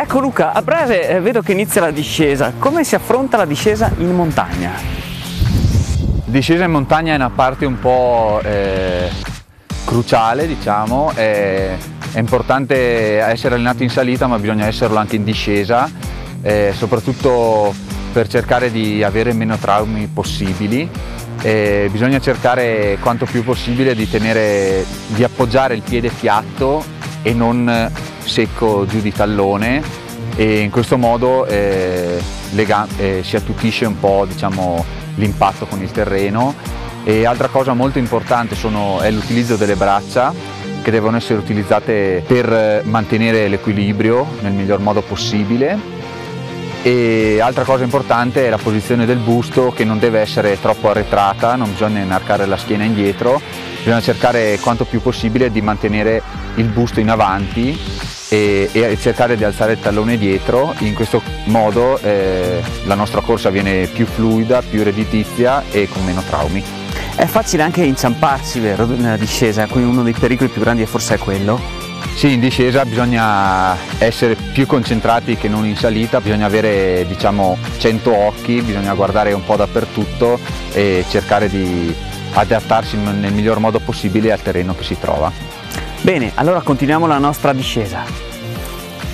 Ecco Luca, a breve vedo che inizia la discesa. Come si affronta la discesa in montagna? Discesa in montagna è una parte un po' cruciale, diciamo. È importante essere allenati in salita, ma bisogna esserlo anche in discesa, soprattutto per cercare di avere meno traumi possibili. Bisogna cercare quanto più possibile di appoggiare il piede piatto e non secco giù di tallone, e in questo modo si attutisce un po', diciamo, l'impatto con il terreno. E altra cosa molto importante è l'utilizzo delle braccia, che devono essere utilizzate per mantenere l'equilibrio nel miglior modo possibile. E altra cosa importante è la posizione del busto, che non deve essere troppo arretrata, non bisogna inarcare la schiena indietro, bisogna cercare quanto più possibile di mantenere il busto in avanti e cercare di alzare il tallone dietro. In questo modo la nostra corsa viene più fluida, più redditizia e con meno traumi. È facile anche inciamparsi, vero, nella discesa, quindi uno dei pericoli più grandi forse è quello? Sì, in discesa bisogna essere più concentrati che non in salita, bisogna avere, diciamo, 100 occhi, bisogna guardare un po' dappertutto e cercare di adattarsi nel miglior modo possibile al terreno che si trova. Bene, allora continuiamo la nostra discesa.